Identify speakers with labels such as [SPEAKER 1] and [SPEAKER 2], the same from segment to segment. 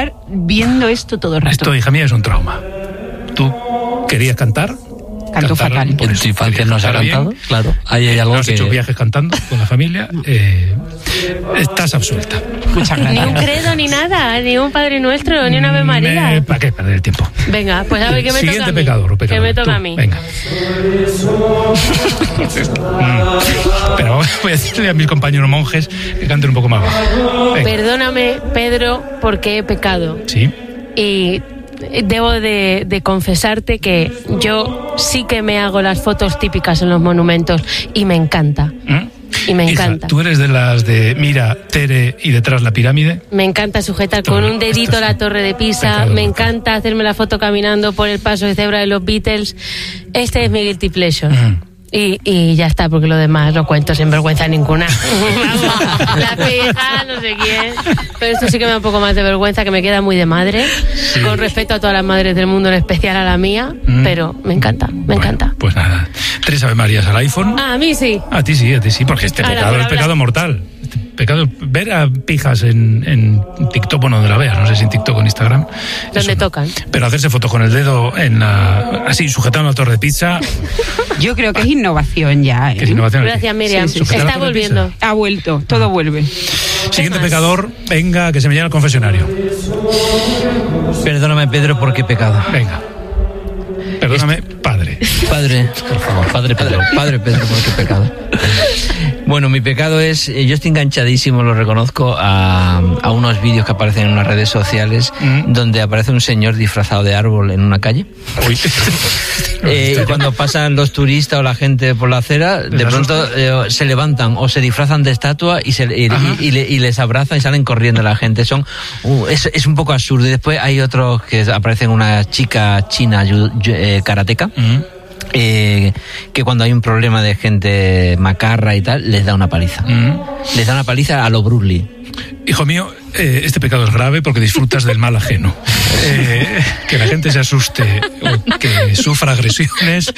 [SPEAKER 1] estar viendo esto todo el rato.
[SPEAKER 2] Esto, hija mía, es un trauma. ¿Tú querías cantar?
[SPEAKER 1] Canto fatal.
[SPEAKER 3] En su infancia no se ha cantado, bien. Claro. Ahí hay algo
[SPEAKER 2] has hecho viajes cantando con la familia. Estás absuelta.
[SPEAKER 1] Muchas gracias.
[SPEAKER 4] Ni un credo, ni nada, ni un Padre Nuestro, ni una Ave María.
[SPEAKER 2] ¿Para qué perder el tiempo?
[SPEAKER 4] Venga, pues a ver, ¿qué me
[SPEAKER 2] Siguiente
[SPEAKER 4] toca a mí?
[SPEAKER 2] pecador.
[SPEAKER 4] ¿Qué me toca a mí?
[SPEAKER 2] Venga. Pero voy a decirle a mis compañeros monjes que canten un poco más bajo. Venga.
[SPEAKER 4] Perdóname, Pedro, porque he pecado.
[SPEAKER 2] Sí.
[SPEAKER 4] Y debo de confesarte que yo sí que me hago las fotos típicas en los monumentos y me encanta. Y me encanta.
[SPEAKER 2] ¿Tú eres de las de mira, Tere y detrás la pirámide?
[SPEAKER 4] Me encanta sujetar con un dedito la torre de Pisa, me encanta hacerme la foto caminando por el paso de cebra de los Beatles. Este es mi guilty pleasure. Y ya está, porque lo demás lo cuento sin vergüenza ninguna. La pija, no sé quién. Pero esto sí que me da un poco más de vergüenza, que me queda muy de madre. Sí. Con respeto a todas las madres del mundo, en especial a la mía. Pero me encanta, me encanta.
[SPEAKER 2] Pues nada, 3 Ave Marías al iPhone.
[SPEAKER 4] A mí sí.
[SPEAKER 2] A ti sí, porque este pecado es pecado mortal. Pecado, ver a pijas en TikTok, bueno, donde la veas, no sé si en TikTok o en Instagram.
[SPEAKER 4] Donde tocan.
[SPEAKER 2] Pero hacerse fotos con el dedo así, sujetando la torre de pizza.
[SPEAKER 1] Yo creo que es innovación ya.
[SPEAKER 2] ¿Qué es innovación?
[SPEAKER 4] Gracias, Miriam.
[SPEAKER 1] Sí.
[SPEAKER 4] Está volviendo.
[SPEAKER 1] Ha vuelto, todo vuelve.
[SPEAKER 2] Siguiente pecador, venga, que se me llena el confesionario.
[SPEAKER 3] Perdóname, Pedro, porque he pecado.
[SPEAKER 2] Venga. Perdóname, padre.
[SPEAKER 3] Padre, por favor, Padre Pedro, porque he pecado. Bueno, mi pecado es, yo estoy enganchadísimo, lo reconozco, a unos vídeos que aparecen en unas redes sociales donde aparece un señor disfrazado de árbol en una calle. Uy. Y cuando pasan los turistas o la gente por la acera, de pronto se levantan o se disfrazan de estatua y les abrazan y salen corriendo la gente. Es un poco absurdo. Y después hay otros que aparecen una chica china karateca. Que cuando hay un problema de gente macarra y tal, les da una paliza. Les da una paliza a lo Bruce Lee.
[SPEAKER 2] Hijo mío, este pecado es grave porque disfrutas del mal ajeno. Que la gente se asuste o que sufra agresiones.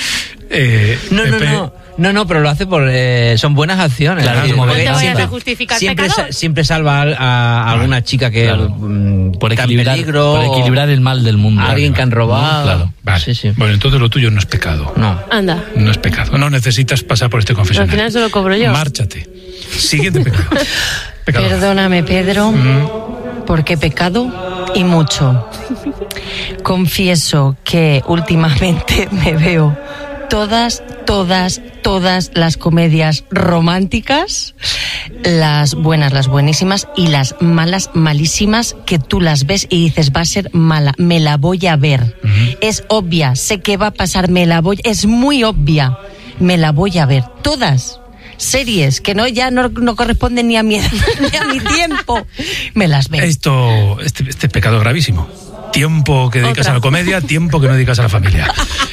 [SPEAKER 3] No, pero lo hace por... son buenas acciones.
[SPEAKER 4] Claro, no te vayas a justificar
[SPEAKER 3] siempre salva a alguna chica que...
[SPEAKER 5] Por equilibrar el mal del mundo.
[SPEAKER 3] Alguien que han robado.
[SPEAKER 5] Claro.
[SPEAKER 2] Vale. Sí. Bueno, entonces lo tuyo no es pecado.
[SPEAKER 3] No.
[SPEAKER 4] Anda.
[SPEAKER 2] No es pecado. No necesitas pasar por este confesionario.
[SPEAKER 4] Al final se lo cobro yo.
[SPEAKER 2] Márchate. Siguiente pecado.
[SPEAKER 6] Perdóname, Pedro, porque he pecado y mucho. Confieso que últimamente me veo todas las comedias románticas, las buenas, las buenísimas, y las malas, malísimas, que tú las ves y dices, va a ser mala, me la voy a ver. Es obvia, sé que va a pasar, es muy obvia, me la voy a ver. Todas. Series que ya no corresponden ni a mi edad, ni a mi tiempo, me las veo.
[SPEAKER 2] Este pecado gravísimo. Tiempo que dedicas a la comedia, tiempo que no dedicas a la familia.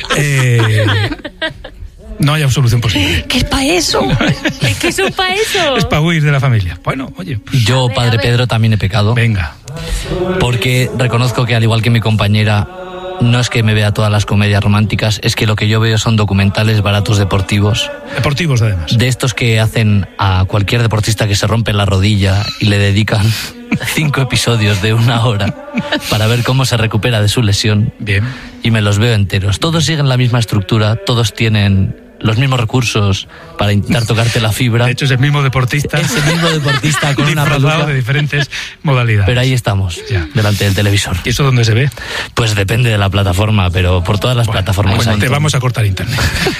[SPEAKER 2] No hay absolución posible.
[SPEAKER 6] ¿Qué es para eso?
[SPEAKER 4] Es que eso es para eso.
[SPEAKER 2] Es para huir de la familia. Bueno, oye.
[SPEAKER 5] Yo, Padre Pedro, también he pecado.
[SPEAKER 2] Venga.
[SPEAKER 5] Porque reconozco que, al igual que mi compañera, no es que me vea todas las comedias románticas, es que lo que yo veo son documentales baratos deportivos.
[SPEAKER 2] Deportivos, además.
[SPEAKER 5] De estos que hacen a cualquier deportista que se rompe la rodilla y le dedican 5 episodios de 1 hora para ver cómo se recupera de su lesión.
[SPEAKER 2] Bien.
[SPEAKER 5] Y me los veo enteros. Todos siguen la misma estructura, todos tienen los mismos recursos para intentar tocarte la fibra.
[SPEAKER 2] De hecho, es el mismo deportista.
[SPEAKER 5] Es el mismo deportista con una peluca
[SPEAKER 2] de diferentes modalidades.
[SPEAKER 5] Pero ahí estamos, delante del televisor.
[SPEAKER 2] ¿Y eso dónde se ve?
[SPEAKER 5] Pues depende de la plataforma, pero por todas las plataformas.
[SPEAKER 2] Bueno, te vamos a cortar internet.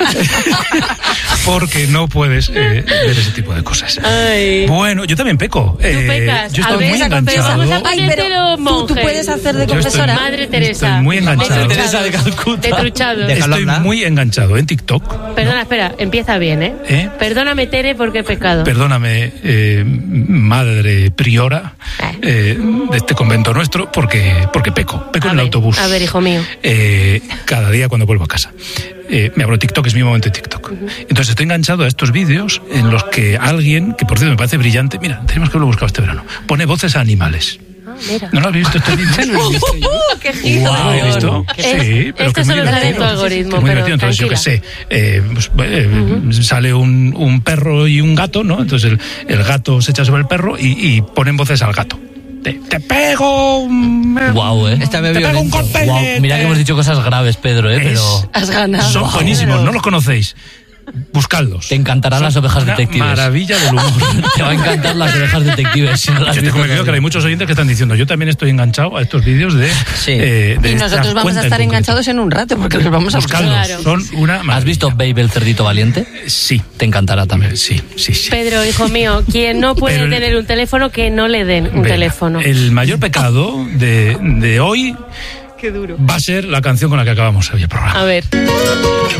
[SPEAKER 2] Porque no puedes ver ese tipo de cosas.
[SPEAKER 4] Ay.
[SPEAKER 2] Bueno, yo también peco.
[SPEAKER 4] Tú pecas.
[SPEAKER 2] Yo estoy muy enganchado.
[SPEAKER 6] Ay, pero tú puedes hacer de confesora.
[SPEAKER 4] Madre Teresa.
[SPEAKER 2] Estoy muy enganchado.
[SPEAKER 5] Teresa de Calcuta.
[SPEAKER 4] De truchado.
[SPEAKER 2] Estoy muy enganchado en TikTok.
[SPEAKER 4] Perdona, espera, empieza bien, ¿eh? Perdóname, Tere, porque he pecado.
[SPEAKER 2] Perdóname, madre priora de este convento nuestro, porque peco en el autobús.
[SPEAKER 4] A ver, hijo mío.
[SPEAKER 2] Cada día cuando vuelvo a casa. Me abro TikTok, es mi momento de TikTok. Entonces estoy enganchado a estos vídeos en los que alguien, que por cierto me parece brillante, mira, tenemos que haberlo buscado este verano, pone voces a animales.
[SPEAKER 4] Mira.
[SPEAKER 2] ¿No lo has visto este vídeo?
[SPEAKER 4] ¡Qué giro!
[SPEAKER 2] ¿Lo has visto? Sí, pero
[SPEAKER 4] esto solo sale en tu algoritmo,
[SPEAKER 2] muy
[SPEAKER 4] pero
[SPEAKER 2] divertido. Entonces,
[SPEAKER 4] tranquila.
[SPEAKER 2] yo qué sé, sale un perro y un gato, ¿no? Entonces el gato se echa sobre el perro y ponen voces al gato. te pego.
[SPEAKER 5] Guau,
[SPEAKER 3] Esta me
[SPEAKER 2] te pego un
[SPEAKER 3] violento.
[SPEAKER 2] golpe.
[SPEAKER 5] Guau, mira que hemos dicho cosas graves, Pedro, pero
[SPEAKER 6] Has ganado.
[SPEAKER 2] Son buenísimos, no los conocéis. Buscadlos.
[SPEAKER 5] te encantarán
[SPEAKER 2] Son
[SPEAKER 5] las ovejas
[SPEAKER 2] una
[SPEAKER 5] detectives.
[SPEAKER 2] Maravilla del humor.
[SPEAKER 5] Te va a encantar las ovejas detectives. Si no las
[SPEAKER 2] Yo
[SPEAKER 5] has
[SPEAKER 2] tengo
[SPEAKER 5] visto
[SPEAKER 2] miedo que
[SPEAKER 5] todavía.
[SPEAKER 2] hay muchos oyentes que están diciendo, yo también estoy enganchado a estos vídeos de...
[SPEAKER 3] Sí.
[SPEAKER 2] de
[SPEAKER 6] Y
[SPEAKER 2] estas
[SPEAKER 6] nosotros vamos
[SPEAKER 2] cuentas
[SPEAKER 6] a estar
[SPEAKER 2] en concreto.
[SPEAKER 6] enganchados en un rato porque los vamos a buscar.
[SPEAKER 2] Buscadlos,
[SPEAKER 4] Claro.
[SPEAKER 2] son una maravilla.
[SPEAKER 5] ¿Has visto Babe el cerdito valiente?
[SPEAKER 2] Sí,
[SPEAKER 5] Te encantará también.
[SPEAKER 2] sí.
[SPEAKER 4] Pedro, hijo mío, quien no puede
[SPEAKER 2] Pero el-
[SPEAKER 4] tener un teléfono, que no le den un
[SPEAKER 2] Venga,
[SPEAKER 4] teléfono.
[SPEAKER 2] El mayor pecado de hoy
[SPEAKER 4] Qué duro.
[SPEAKER 2] va a ser la canción con la que acabamos hoy el programa.
[SPEAKER 4] A ver.